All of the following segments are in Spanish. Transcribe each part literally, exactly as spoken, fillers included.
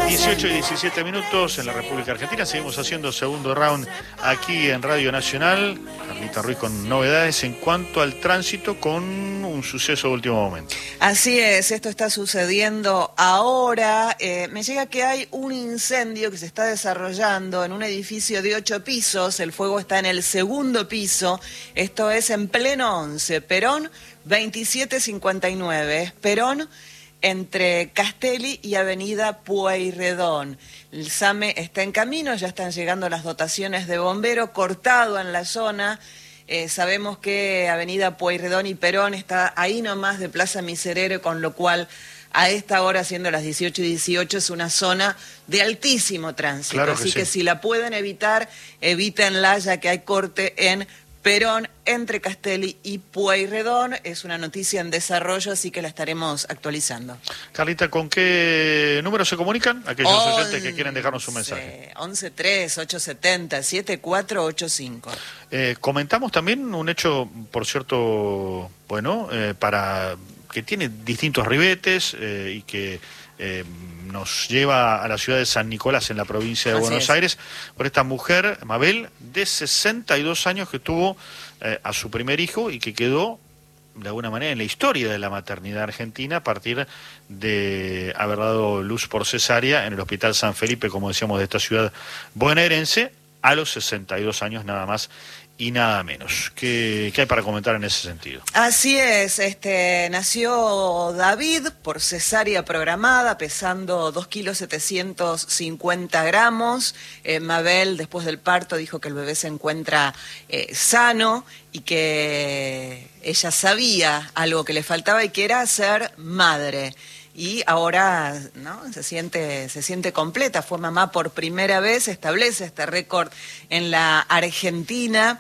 dieciocho y diecisiete minutos en la República Argentina. Seguimos haciendo segundo round aquí en Radio Nacional. Carlita Ruiz con novedades en cuanto al tránsito con un suceso de último momento. Así es, esto está sucediendo ahora. Eh, me llega que hay un incendio que se está desarrollando en un edificio de ocho pisos. El fuego está en el segundo piso. Esto es en pleno once, Perón veintisiete cincuenta y nueve. Perón entre Castelli y Avenida Pueyrredón. El SAME está en camino, ya están llegando las dotaciones de bombero, cortado en la zona. Eh, sabemos que Avenida Pueyrredón y Perón está ahí nomás de Plaza Miserere, con lo cual a esta hora, siendo las dieciocho y dieciocho, es una zona de altísimo tránsito. Claro que Así sí. que si la pueden evitar, evítenla, ya que hay corte en Perón entre Castelli y Pueyrredón. Es una noticia en desarrollo, así que la estaremos actualizando. Carlita, ¿con qué número se comunican aquellos oyentes que quieren dejarnos un mensaje? once tres ocho setenta siete cuatro ocho cinco. Eh, comentamos también un hecho, por cierto, bueno, eh, para que tiene distintos ribetes eh, y que eh, nos lleva a la ciudad de San Nicolás, en la provincia de Así Buenos es. Aires, por esta mujer, Mabel, de sesenta y dos años, que tuvo eh, a su primer hijo y que quedó de alguna manera en la historia de la maternidad argentina a partir de haber dado luz por cesárea en el Hospital San Felipe, como decíamos, de esta ciudad bonaerense, a los sesenta y dos años nada más y nada menos. ¿Qué, qué hay para comentar en ese sentido? Así es, este nació David por cesárea programada, pesando dos kilos setecientos cincuenta gramos. Eh, Mabel, después del parto, dijo que el bebé se encuentra eh, sano y que ella sabía algo que le faltaba y que era ser madre. Y ahora, ¿no?, se siente, se siente completa, fue mamá por primera vez, establece este récord en la Argentina.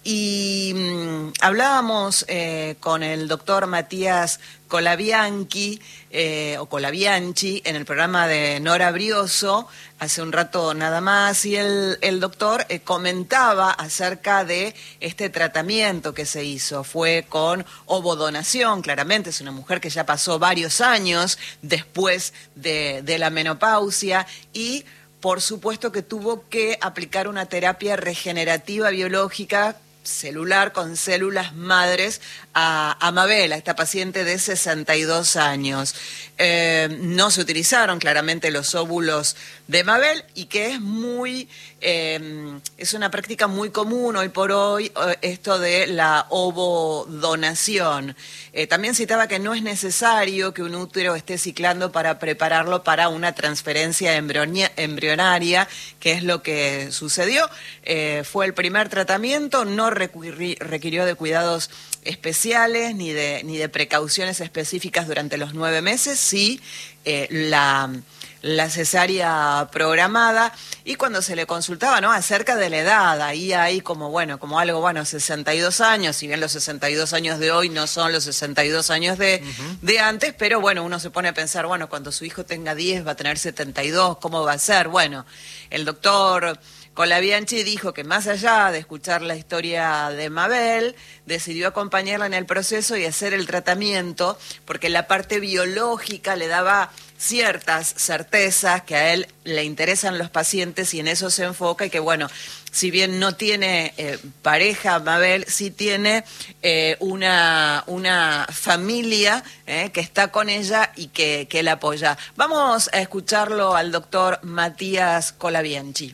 Y mmm, hablábamos eh, con el doctor Matías Colabianchi, eh, o Colabianchi, en el programa de Nora Brioso, hace un rato nada más, y el, el doctor eh, comentaba acerca de este tratamiento que se hizo. Fue con ovodonación, claramente, es una mujer que ya pasó varios años después de, de la menopausia, y por supuesto que tuvo que aplicar una terapia regenerativa biológica celular con células madres a, a Mabel, a esta paciente de sesenta y dos años. Eh, no se utilizaron claramente los óvulos de Mabel, y que es muy, eh, es una práctica muy común hoy por hoy, eh, esto de la ovodonación. Eh, también citaba que no es necesario que un útero esté ciclando para prepararlo para una transferencia embrionia, embrionaria, que es lo que sucedió. Eh, fue el primer tratamiento, no requiri, requirió de cuidados especiales ni de, ni de precauciones específicas durante los nueve meses, sí eh, la... la cesárea programada. Y cuando se le consultaba, ¿no?, acerca de la edad, ahí hay como, bueno, como algo, bueno, sesenta y dos años, si bien los sesenta y dos años de hoy no son los sesenta y dos años de, uh-huh. de antes, pero bueno, uno se pone a pensar, bueno, cuando su hijo tenga diez va a tener setenta y dos, ¿cómo va a ser? Bueno, el doctor Colabianchi dijo que más allá de escuchar la historia de Mabel, decidió acompañarla en el proceso y hacer el tratamiento, porque la parte biológica le daba ciertas certezas que a él le interesan los pacientes, y en eso se enfoca, y que bueno, si bien no tiene eh, pareja Mabel, sí tiene eh, una, una familia eh, que está con ella y que, que la apoya. Vamos a escucharlo al doctor Matías Colabianchi.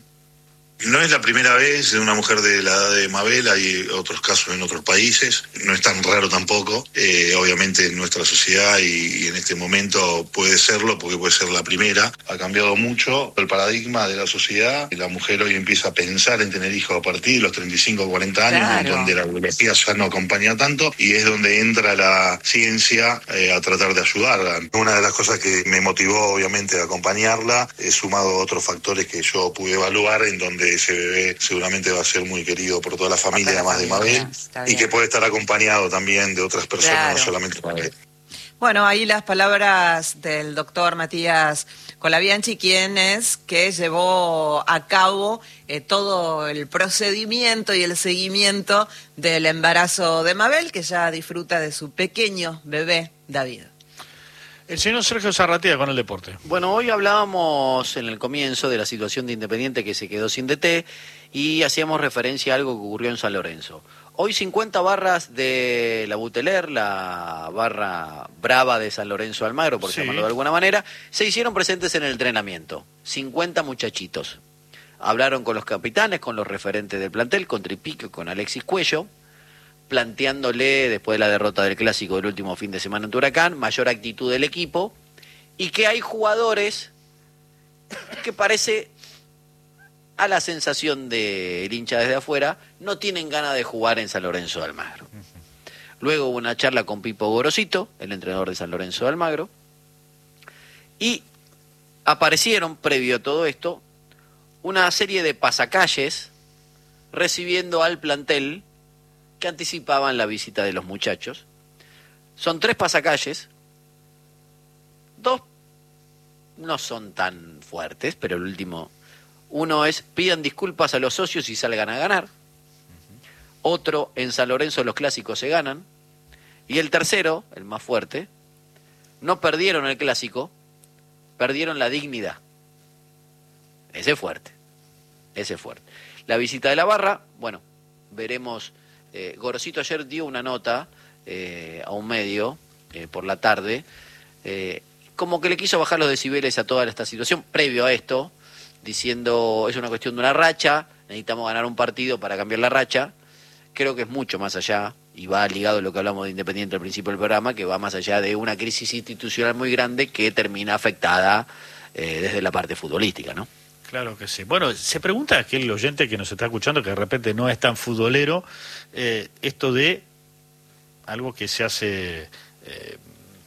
No es la primera vez de una mujer de la edad de Mabel, hay otros casos en otros países, no es tan raro tampoco, eh, obviamente en nuestra sociedad y, y en este momento puede serlo porque puede ser la primera. Ha cambiado mucho el paradigma de la sociedad, la mujer hoy empieza a pensar en tener hijos a partir de los treinta y cinco o cuarenta años, claro, donde la biología ya no acompaña tanto, y es donde entra la ciencia eh, a tratar de ayudarla. Una de las cosas que me motivó obviamente a acompañarla, eh, sumado a otros factores que yo pude evaluar, en donde ese bebé seguramente va a ser muy querido por toda la familia, además de Mabel, y que puede estar acompañado también de otras personas, claro, no solamente Mabel. Bueno, ahí las palabras del doctor Matías Colabianchi, quien es que llevó a cabo eh, todo el procedimiento y el seguimiento del embarazo de Mabel, que ya disfruta de su pequeño bebé David. El señor Sergio Zarratea con el deporte. Bueno, hoy hablábamos en el comienzo de la situación de Independiente que se quedó sin D T y hacíamos referencia a algo que ocurrió en San Lorenzo. Hoy cincuenta barras de la Buteler, la barra brava de San Lorenzo Almagro, por sí. llamarlo de alguna manera, se hicieron presentes en el entrenamiento. cincuenta muchachitos. Hablaron con los capitanes, con los referentes del plantel, con Tripico, con Alexis Cuello, planteándole, después de la derrota del Clásico del último fin de semana en Huracán, mayor actitud del equipo, y que hay jugadores que parece, a la sensación del hincha desde afuera, no tienen ganas de jugar en San Lorenzo de Almagro. Luego hubo una charla con Pipo Gorosito, el entrenador de San Lorenzo de Almagro, y aparecieron, previo a todo esto, una serie de pasacalles recibiendo al plantel que anticipaban la visita de los muchachos. Son tres pasacalles, dos no son tan fuertes, pero el último, uno es: pidan disculpas a los socios y salgan a ganar. Otro: en San Lorenzo los clásicos se ganan. Y el tercero, el más fuerte: no perdieron el clásico, perdieron la dignidad. Ese es fuerte, ese es fuerte. La visita de la barra, bueno, veremos. Eh, Gorosito ayer dio una nota eh, a un medio eh, por la tarde, eh, como que le quiso bajar los decibeles a toda esta situación, previo a esto, diciendo: es una cuestión de una racha, necesitamos ganar un partido para cambiar la racha. Creo que es mucho más allá, y va ligado a lo que hablamos de Independiente al principio del programa, que va más allá de una crisis institucional muy grande que termina afectada eh, desde la parte futbolística, ¿no? Claro que sí. Bueno, se pregunta aquel oyente que nos está escuchando, que de repente no es tan futbolero, eh, esto de algo que se hace eh,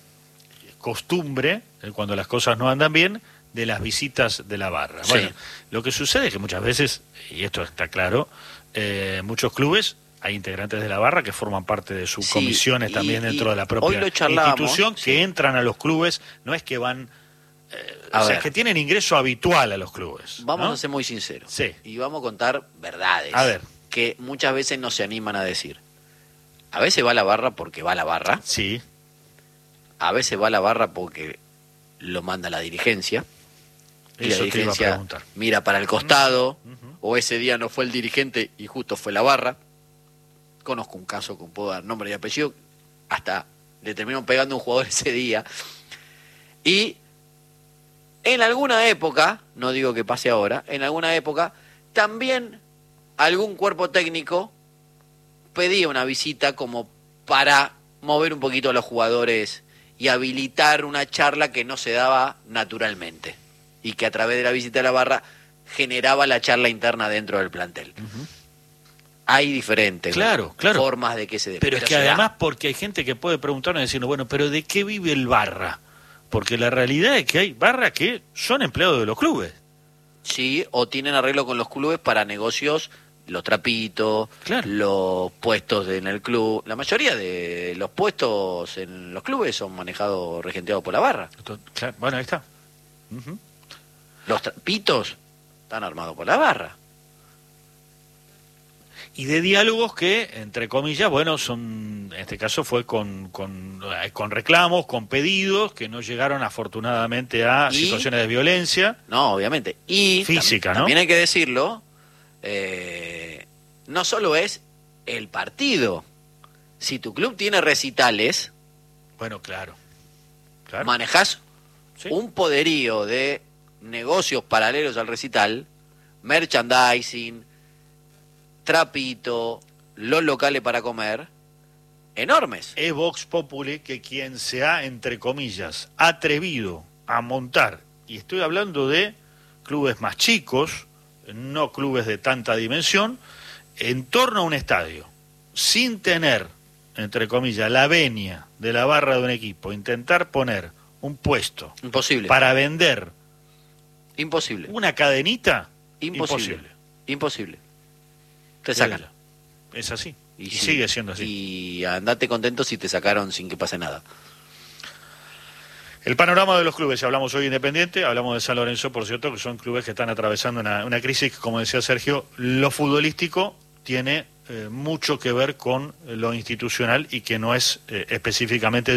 costumbre, eh, cuando las cosas no andan bien, de las visitas de la barra. Sí. Bueno, lo que sucede es que muchas veces, y esto está claro, eh, muchos clubes, hay integrantes de la barra que forman parte de sus sí, comisiones y, también dentro de la propia institución, sí. que entran a los clubes, no es que van... Eh, o sea, ver, que tienen ingreso habitual a los clubes. Vamos ¿no? a ser muy sinceros. Sí. Y vamos a contar verdades. A ver. Que muchas veces no se animan a decir. A veces va a la barra porque va a la barra. Sí. A veces va a la barra porque lo manda la dirigencia. Y Eso la dirigencia te iba a preguntar. Mira para el costado. Uh-huh. O ese día no fue el dirigente y justo fue la barra. Conozco un caso con puedo dar nombre y apellido. Hasta le terminaron pegando a un jugador ese día. Y... en alguna época, no digo que pase ahora, en alguna época, también algún cuerpo técnico pedía una visita como para mover un poquito a los jugadores y habilitar una charla que no se daba naturalmente y que a través de la visita de la barra generaba la charla interna dentro del plantel. Uh-huh. Hay diferentes claro, claro. formas de que se dé. Pero, pero es que además, da. porque hay gente que puede preguntarnos y decirnos, bueno, pero ¿de qué vive el barra? Porque la realidad es que hay barras que son empleados de los clubes. Sí, o tienen arreglo con los clubes para negocios, los trapitos, claro. los puestos en el club. La mayoría de los puestos en los clubes son manejados, regenteados por la barra. Claro. Bueno, ahí está. Uh-huh. Los trapitos están armados por la barra. Y de diálogos que, entre comillas, bueno, son, en este caso fue con, con, con reclamos, con pedidos, que no llegaron afortunadamente a y, situaciones de violencia. No, obviamente. Y física, tam- ¿no? También hay que decirlo, eh, no solo es el partido. Si tu club tiene recitales, bueno, claro, claro. manejás sí. un poderío de negocios paralelos al recital, merchandising, trapito, los locales para comer, enormes. Es Vox Populi que quien se ha, entre comillas, atrevido a montar, y estoy hablando de clubes más chicos, no clubes de tanta dimensión, en torno a un estadio, sin tener, entre comillas, la venia de la barra de un equipo, intentar poner un puesto imposible para vender imposible una cadenita, imposible. imposible. Imposible. Te sacan. Es así. Y, y sí, sigue siendo así. Y andate contento si te sacaron sin que pase nada. El panorama de los clubes, si hablamos hoy Independiente, hablamos de San Lorenzo, por cierto, que son clubes que están atravesando una, una crisis, como decía Sergio, lo futbolístico tiene eh, mucho que ver con lo institucional y que no es eh, específicamente